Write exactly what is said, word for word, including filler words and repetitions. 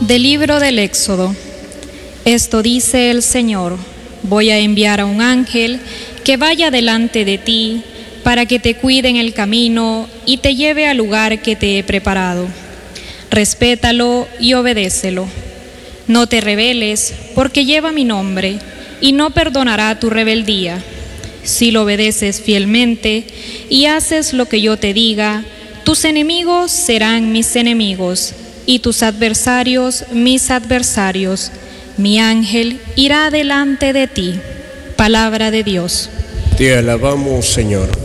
Del libro del Éxodo. Esto dice el Señor: voy a enviar a un ángel que vaya delante de ti para que te cuide en el camino y te lleve al lugar que te he preparado. Respétalo y obedécelo. No te rebeles, porque lleva mi nombre y no perdonará tu rebeldía. Si lo obedeces fielmente y haces lo que yo te diga, tus enemigos serán mis enemigos y tus adversarios mis adversarios. Mi ángel irá delante de ti. Palabra de Dios. Te alabamos, Señor.